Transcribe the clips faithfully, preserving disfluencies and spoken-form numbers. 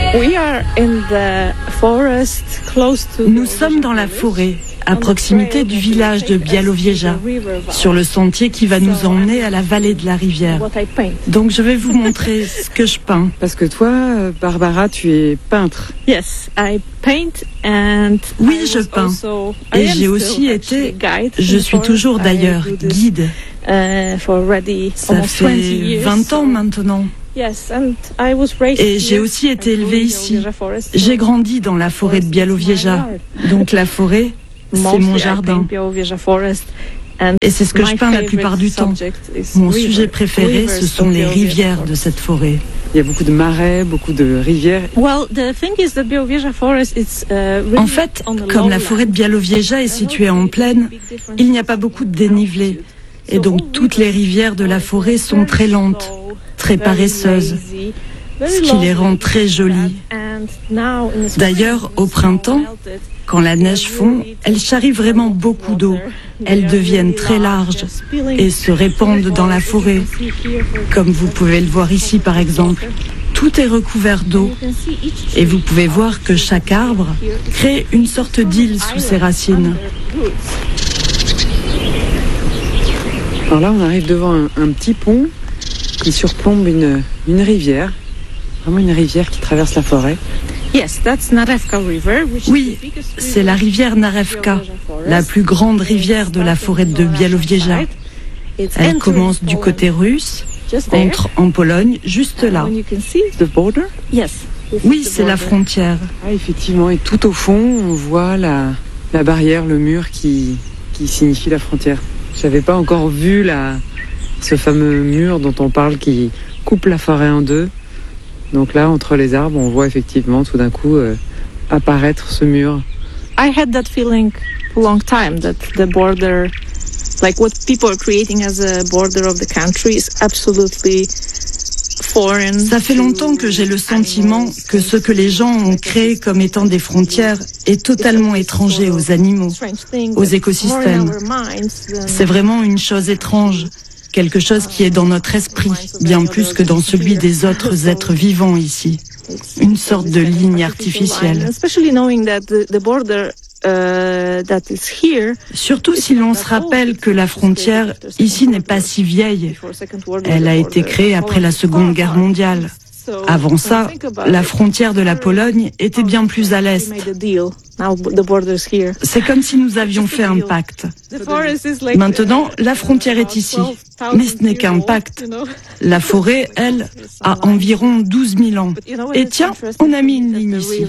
Nous sommes dans la forêt, à proximité du village de Białowieża, sur le sentier qui va nous emmener à la vallée de la rivière. Donc je vais vous montrer ce que je peins. Parce que toi, Barbara, tu es peintre. Yes, I paint and oui, je peins. Et j'ai aussi été, je suis toujours d'ailleurs, guide. Ça fait vingt ans maintenant. Et j'ai aussi été élevée ici. J'ai grandi dans la forêt de Białowieża. Donc la forêt, c'est mon jardin. Et c'est ce que je peins la plupart du temps. Mon sujet préféré, ce sont les rivières de cette forêt. Il y a beaucoup de marais, beaucoup de rivières. En fait, comme la forêt de Białowieża est située en plaine, il n'y a pas beaucoup de dénivelé. Et donc toutes les rivières de la forêt sont très lentes, très paresseuses, ce qui les rend très jolies. D'ailleurs, au printemps, quand la neige fond, elles charrient vraiment beaucoup d'eau. Elles deviennent très larges et se répandent dans la forêt. Comme vous pouvez le voir ici par exemple, tout est recouvert d'eau. Et vous pouvez voir que chaque arbre crée une sorte d'île sous ses racines. Alors là, on arrive devant un, un petit pont qui surplombe une, une rivière, vraiment une rivière qui traverse la forêt. Oui, c'est la rivière Narewka, la plus grande rivière de la forêt de Białowieża. Elle commence du côté russe, entre en Pologne, juste là. Oui, c'est la frontière. Ah, effectivement, et tout au fond, on voit la, la barrière, le mur qui, qui signifie la frontière. Je n'avais pas encore vu la, ce fameux mur dont on parle qui coupe la forêt en deux. Donc là, entre les arbres, on voit effectivement tout d'un coup euh, apparaître ce mur. I had that feeling for a long time that the border, like what people are creating as a border of the country, is absolutely foreign. Ça fait longtemps que j'ai le sentiment que ce que les gens ont créé comme étant des frontières est totalement étranger aux animaux, aux écosystèmes. C'est vraiment une chose étrange. Quelque chose qui est dans notre esprit, bien plus que dans celui des autres êtres vivants ici. Une sorte de ligne artificielle. Surtout si l'on se rappelle que la frontière ici n'est pas si vieille. Elle a été créée après la Seconde Guerre mondiale. Avant ça, la frontière de la Pologne était bien plus à l'est. C'est comme si nous avions fait un pacte. Maintenant, la frontière est ici. Mais ce n'est qu'un pacte. La forêt, elle, a environ douze mille ans. Et tiens, on a mis une ligne ici.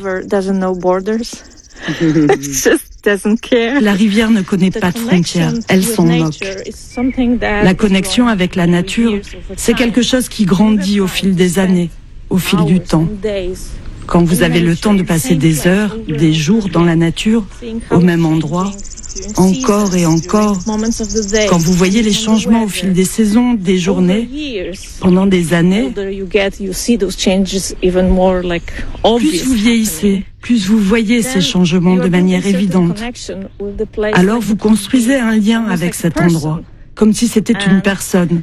La rivière ne connaît pas de frontières, elle s'en moque. La connexion avec la nature, c'est quelque chose qui grandit au fil des années, au fil du temps. Quand vous avez le temps de passer des heures, des jours dans la nature, au même endroit, encore et encore, quand vous voyez les changements au fil des saisons, des journées, pendant des années, plus vous vieillissez, plus vous voyez ces changements de manière évidente. Alors vous construisez un lien avec cet endroit, comme si c'était une personne.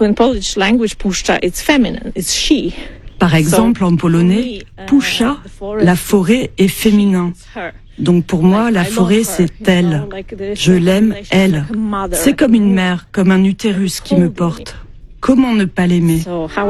Par exemple, en polonais, Pusza, la forêt est féminin. Donc pour moi, la forêt, c'est elle. Je l'aime, elle. C'est comme une mère, comme un utérus qui me porte. Comment ne pas l'aimer?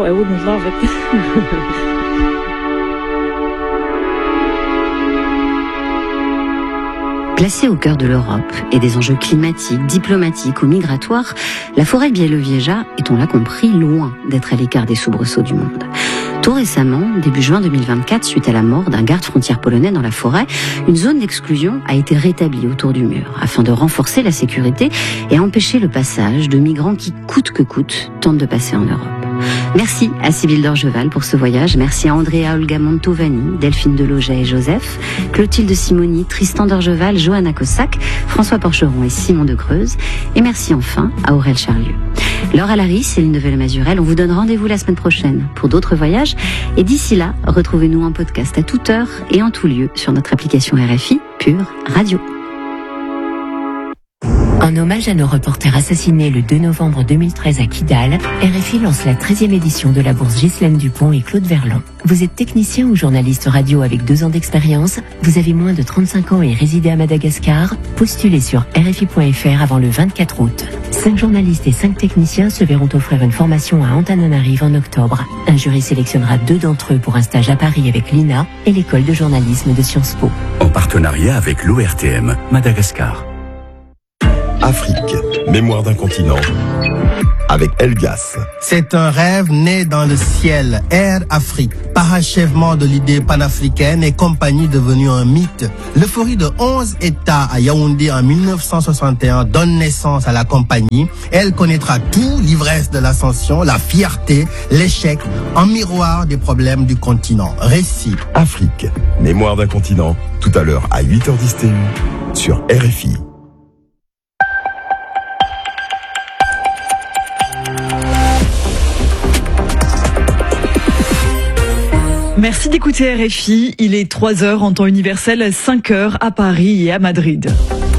Placée au cœur de l'Europe et des enjeux climatiques, diplomatiques ou migratoires, la forêt de Białowieża est, on l'a compris, loin d'être à l'écart des soubresauts du monde. Tout récemment, début juin deux mille vingt-quatre, suite à la mort d'un garde-frontière polonais dans la forêt, une zone d'exclusion a été rétablie autour du mur afin de renforcer la sécurité et empêcher le passage de migrants qui, coûte que coûte, tentent de passer en Europe. Merci à Sybille d'Orgeval pour ce voyage. Merci à Andrea Olga Montovani, Delphine Deloget et Joseph, Clotilde Simoni, Tristan d'Orgeval, Johanna Cossack, François Porcheron et Simon de Creuse. Et merci enfin à Aurèle Charlieu. Laure Alary, Céline Develle-Mazurel, on vous donne rendez-vous la semaine prochaine pour d'autres voyages. Et d'ici là, retrouvez-nous en podcast à toute heure et en tout lieu sur notre application R F I Pure Radio. En hommage à nos reporters assassinés le deux novembre deux mille treize à Kidal, R F I lance la treizième édition de la bourse Ghislaine Dupont et Claude Verlan. Vous êtes technicien ou journaliste radio avec deux ans d'expérience, vous avez moins de trente-cinq ans et résidez à Madagascar, postulez sur R F I point F R avant le vingt-quatre août. Cinq journalistes et cinq techniciens se verront offrir une formation à Antananarive en octobre. Un jury sélectionnera deux d'entre eux pour un stage à Paris avec l'I N A et l'école de journalisme de Sciences Po. En partenariat avec l'O R T M, Madagascar. Afrique, mémoire d'un continent, avec Elgas. C'est un rêve né dans le ciel. Air Afrique, parachèvement de l'idée panafricaine et compagnie devenue un mythe. L'euphorie de onze États à Yaoundé en mille neuf cent soixante et un donne naissance à la compagnie. Elle connaîtra tout, l'ivresse de l'ascension, la fierté, l'échec, en miroir des problèmes du continent. Récit. Afrique, mémoire d'un continent, tout à l'heure à huit heures dix T U sur R F I. Merci d'écouter R F I, il est trois heures en temps universel, cinq heures à Paris et à Madrid.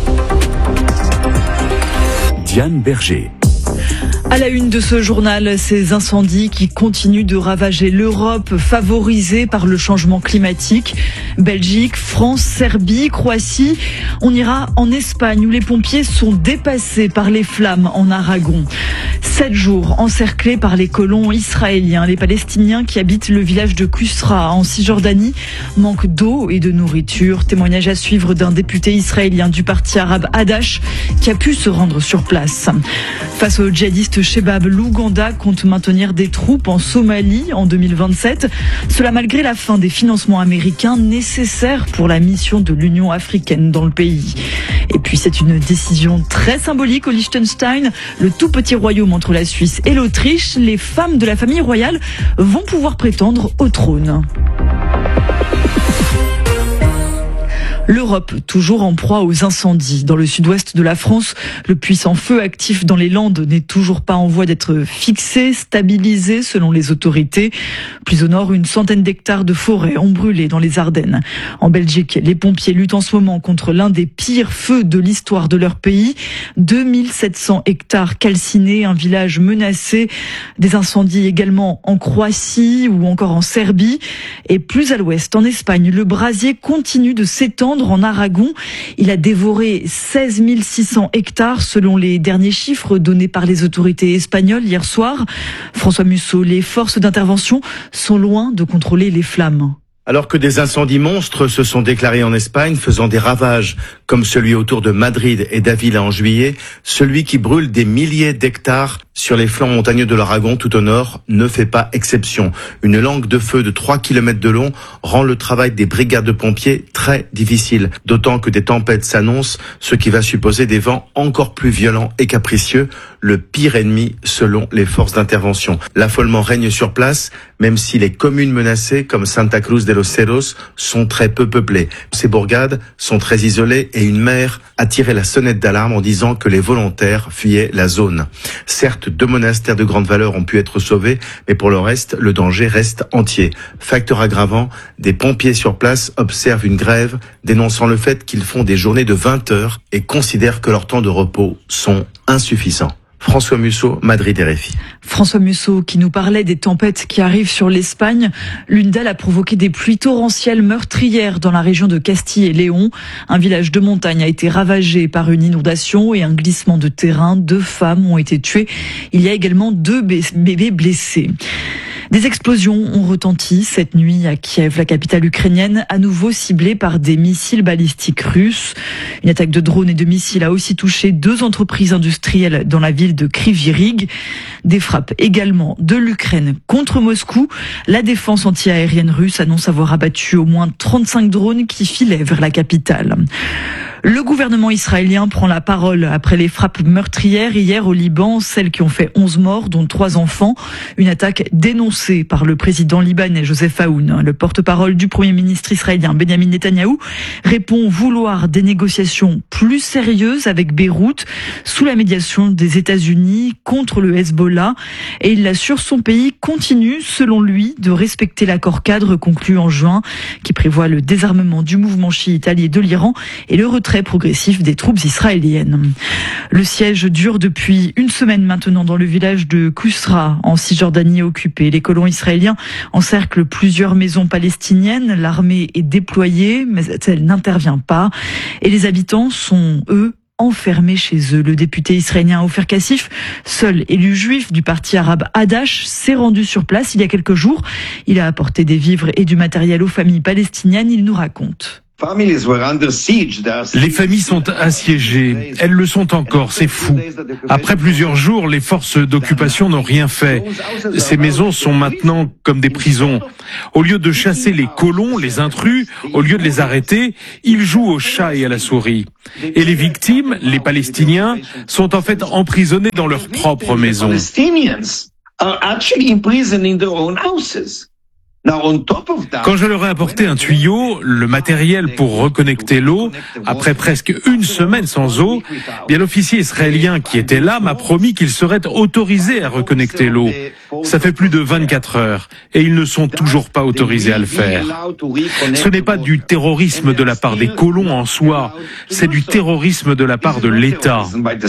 Diane Berger. À la une de ce journal, ces incendies qui continuent de ravager l'Europe, favorisée par le changement climatique. Belgique, France, Serbie, Croatie. On ira en Espagne où les pompiers sont dépassés par les flammes en Aragon. Sept jours encerclés par les colons israéliens. Les Palestiniens qui habitent le village de Kusra en Cisjordanie manquent d'eau et de nourriture. Témoignage à suivre d'un député israélien du parti arabe Hadash qui a pu se rendre sur place. Face aux djihadistes Shebab, l'Ouganda compte maintenir des troupes en Somalie en deux mille vingt-sept. Cela malgré la fin des financements américains nécessaires pour la mission de l'Union africaine dans le pays. Et puis c'est une décision très symbolique au Liechtenstein, le tout petit royaume entre la Suisse et l'Autriche. Les femmes de la famille royale vont pouvoir prétendre au trône. L'Europe, toujours en proie aux incendies. Dans le sud-ouest de la France, le puissant feu actif dans les Landes n'est toujours pas en voie d'être fixé, stabilisé selon les autorités. Plus au nord, une centaine d'hectares de forêt ont brûlé dans les Ardennes. En Belgique, les pompiers luttent en ce moment contre l'un des pires feux de l'histoire de leur pays. deux mille sept cents hectares calcinés, un village menacé. Des incendies également en Croatie ou encore en Serbie. Et plus à l'ouest, en Espagne, le brasier continue de s'étendre en Aragon. Il a dévoré seize mille six cents hectares selon les derniers chiffres donnés par les autorités espagnoles hier soir. François Musso, les forces d'intervention sont loin de contrôler les flammes. Alors que des incendies monstres se sont déclarés en Espagne, faisant des ravages, comme celui autour de Madrid et d'Avila en juillet, celui qui brûle des milliers d'hectares sur les flancs montagneux de l'Aragon tout au nord ne fait pas exception. Une langue de feu de trois kilomètres de long rend le travail des brigades de pompiers très difficile, d'autant que des tempêtes s'annoncent, ce qui va supposer des vents encore plus violents et capricieux, le pire ennemi selon les forces d'intervention. L'affolement règne sur place, même si les communes menacées comme Santa Cruz de los Cerros sont très peu peuplées. Ces bourgades sont très isolées et une maire a tiré la sonnette d'alarme en disant que les volontaires fuyaient la zone. Certes, deux monastères de grande valeur ont pu être sauvés, mais pour le reste, le danger reste entier. Facteur aggravant, des pompiers sur place observent une grève, dénonçant le fait qu'ils font des journées de vingt heures et considèrent que leurs temps de repos sont insuffisants. François Musso, Madrid R F I. François Musso qui nous parlait des tempêtes qui arrivent sur l'Espagne. L'une d'elles a provoqué des pluies torrentielles meurtrières dans la région de Castille et Léon. Un village de montagne a été ravagé par une inondation et un glissement de terrain. Deux femmes ont été tuées. Il y a également deux bébés blessés. Des explosions ont retenti cette nuit à Kiev, la capitale ukrainienne, à nouveau ciblée par des missiles balistiques russes. Une attaque de drones et de missiles a aussi touché deux entreprises industrielles dans la ville de Kryvyi Rih. Des frappes également de l'Ukraine contre Moscou. La défense anti-aérienne russe annonce avoir abattu au moins trente-cinq drones qui filaient vers la capitale. Le gouvernement israélien prend la parole après les frappes meurtrières hier au Liban, celles qui ont fait onze morts, dont trois enfants. Une attaque dénoncée par le président libanais Joseph Aoun. Le porte-parole du premier ministre israélien Benjamin Netanyahou répond vouloir des négociations plus sérieuses avec Beyrouth sous la médiation des États-Unis contre le Hezbollah. Et il assure son pays continue, selon lui, de respecter l'accord cadre conclu en juin qui prévoit le désarmement du mouvement chiite allié de l'Iran et le retrait retrait progressif des troupes israéliennes. Le siège dure depuis une semaine maintenant dans le village de Kousra, en Cisjordanie occupée. Les colons israéliens encerclent plusieurs maisons palestiniennes. L'armée est déployée, mais elle n'intervient pas. Et les habitants sont, eux, enfermés chez eux. Le député israélien Ofer Kassif, seul élu juif du parti arabe Hadash, s'est rendu sur place il y a quelques jours. Il a apporté des vivres et du matériel aux familles palestiniennes. Il nous raconte. Les familles sont assiégées. Elles le sont encore, c'est fou. Après plusieurs jours, les forces d'occupation n'ont rien fait. Ces maisons sont maintenant comme des prisons. Au lieu de chasser les colons, les intrus, au lieu de les arrêter, ils jouent au chat et à la souris. Et les victimes, les Palestiniens, sont en fait emprisonnés dans leurs propres maisons. Quand je leur ai apporté un tuyau, le matériel pour reconnecter l'eau, après presque une semaine sans eau, bien l'officier israélien qui était là m'a promis qu'il serait autorisé à reconnecter l'eau. Ça fait plus de vingt-quatre heures et ils ne sont toujours pas autorisés à le faire. Ce n'est pas du terrorisme de la part des colons en soi, c'est du terrorisme de la part de l'État.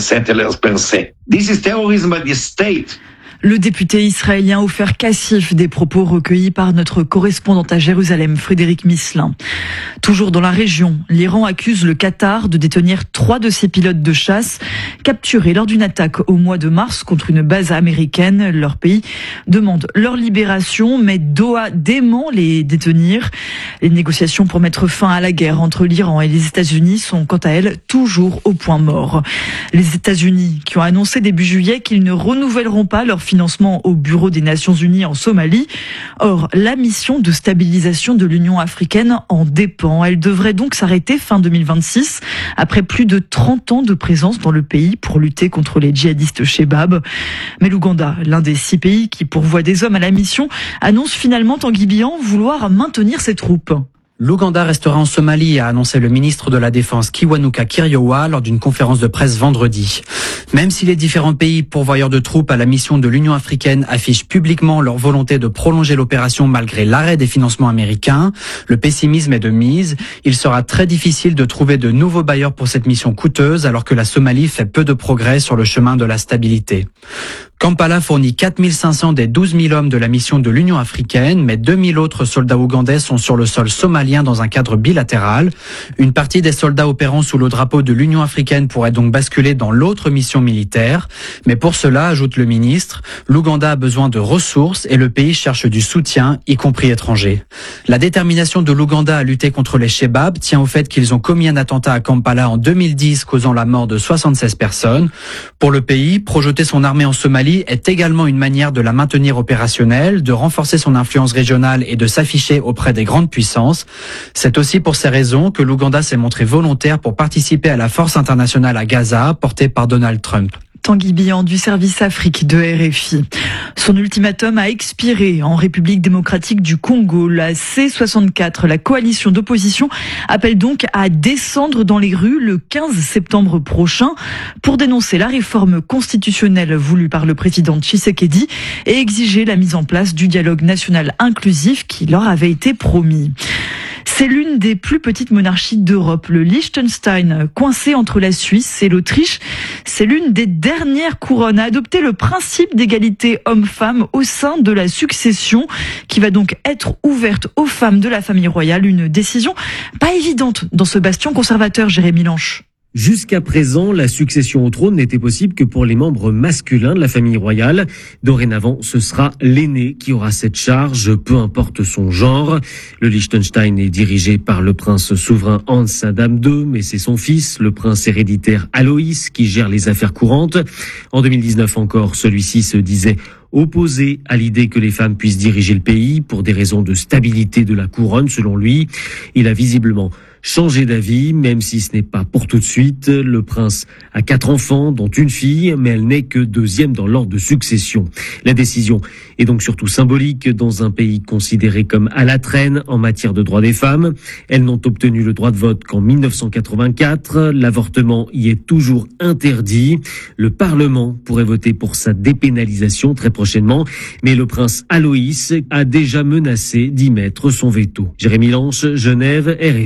Le député israélien Ofer Kassif, des propos recueillis par notre correspondante à Jérusalem, Frédéric Misselin. Toujours dans la région, l'Iran accuse le Qatar de détenir trois de ses pilotes de chasse capturés lors d'une attaque au mois de mars contre une base américaine. Leur pays demande leur libération, mais Doha dément les détenir. Les négociations pour mettre fin à la guerre entre l'Iran et les États-Unis sont quant à elles toujours au point mort. Les États-Unis qui ont annoncé début juillet qu'ils ne renouvelleront pas leur financement au Bureau des Nations Unies en Somalie. Or, la mission de stabilisation de l'Union africaine en dépend. Elle devrait donc s'arrêter fin deux mille vingt-six, après plus de trente ans de présence dans le pays pour lutter contre les djihadistes Shebab. Mais l'Ouganda, l'un des six pays qui pourvoient des hommes à la mission, annonce finalement Tanguy Bihan vouloir maintenir ses troupes. L'Ouganda restera en Somalie, a annoncé le ministre de la Défense Kiwanuka Kiryowa lors d'une conférence de presse vendredi. Même si les différents pays pourvoyeurs de troupes à la mission de l'Union africaine affichent publiquement leur volonté de prolonger l'opération malgré l'arrêt des financements américains, le pessimisme est de mise. Il sera très difficile de trouver de nouveaux bailleurs pour cette mission coûteuse alors que la Somalie fait peu de progrès sur le chemin de la stabilité. Kampala fournit quatre mille cinq cents des douze mille hommes de la mission de l'Union africaine, mais deux mille autres soldats ougandais sont sur le sol somalien dans un cadre bilatéral. Une partie des soldats opérant sous le drapeau de l'Union africaine pourrait donc basculer dans l'autre mission militaire. Mais pour cela, ajoute le ministre, l'Ouganda a besoin de ressources et le pays cherche du soutien, y compris étranger. La détermination de l'Ouganda à lutter contre les Shebab tient au fait qu'ils ont commis un attentat à Kampala en deux mille dix, causant la mort de soixante-seize personnes. Pour le pays, projeter son armée en Somalie est également une manière de la maintenir opérationnelle, de renforcer son influence régionale et de s'afficher auprès des grandes puissances. C'est aussi pour ces raisons que l'Ouganda s'est montré volontaire pour participer à la force internationale à Gaza, portée par Donald Trump. Tanguy Bihan du service Afrique de R F I. Son ultimatum a expiré en République démocratique du Congo. La C soixante-quatre, la coalition d'opposition, appelle donc à descendre dans les rues le quinze septembre prochain pour dénoncer la réforme constitutionnelle voulue par le président Tshisekedi et exiger la mise en place du dialogue national inclusif qui leur avait été promis. C'est l'une des plus petites monarchies d'Europe, le Liechtenstein, coincé entre la Suisse et l'Autriche. C'est l'une des dernières couronnes à adopter le principe d'égalité homme-femme au sein de la succession, qui va donc être ouverte aux femmes de la famille royale. Une décision pas évidente dans ce bastion conservateur, Jérémy Lanche. Jusqu'à présent, la succession au trône n'était possible que pour les membres masculins de la famille royale. Dorénavant, ce sera l'aîné qui aura cette charge, peu importe son genre. Le Liechtenstein est dirigé par le prince souverain Hans Adam deux, mais c'est son fils, le prince héréditaire Aloïs, qui gère les affaires courantes. En deux mille dix-neuf encore, celui-ci se disait opposé à l'idée que les femmes puissent diriger le pays pour des raisons de stabilité de la couronne, selon lui. Il a visiblement changé d'avis, même si ce n'est pas pour tout de suite. Le prince a quatre enfants, dont une fille, mais elle n'est que deuxième dans l'ordre de succession. La décision est donc surtout symbolique dans un pays considéré comme à la traîne en matière de droits des femmes. Elles n'ont obtenu le droit de vote qu'en mille neuf cent quatre-vingt-quatre. L'avortement y est toujours interdit. Le Parlement pourrait voter pour sa dépénalisation très prochainement, mais le prince Aloïs a déjà menacé d'y mettre son veto. Jérémy Lanche, Genève, R F I.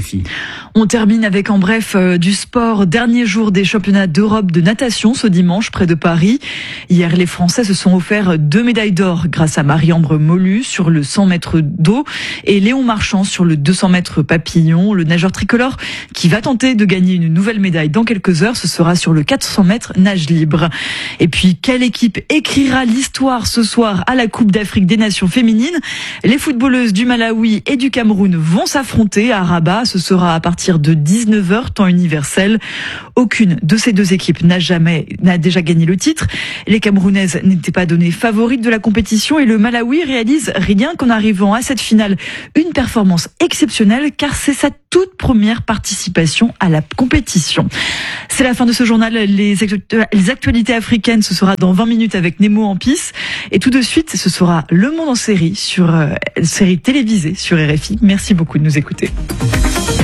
On termine avec en bref euh, du sport. Dernier jour des championnats d'Europe de natation ce dimanche près de Paris. Hier, les Français se sont offerts deux médailles d'or grâce à Marie-Ambre Molu sur le cent mètres d'eau et Léon Marchand sur le deux cents mètres papillon. Le nageur tricolore qui va tenter de gagner une nouvelle médaille dans quelques heures, ce sera sur le quatre cents mètres nage libre. Et puis, quelle équipe écrira l'histoire ce soir à la Coupe d'Afrique des Nations féminines? Les footballeuses du Malawi et du Cameroun vont s'affronter à Rabat. Ce sera à partir de dix-neuf heures, temps universel. Aucune de ces deux équipes n'a jamais, n'a déjà gagné le titre. Les Camerounaises n'étaient pas données favorites de la compétition et le Malawi réalise rien qu'en arrivant à cette finale une performance exceptionnelle car c'est sa toute première participation à la compétition. C'est la fin de ce journal. Les, les actualités africaines, ce sera dans vingt minutes avec Nemo Ampis. Et tout de suite, ce sera Le Monde en série sur euh, série télévisée sur R F I. Merci beaucoup de nous écouter.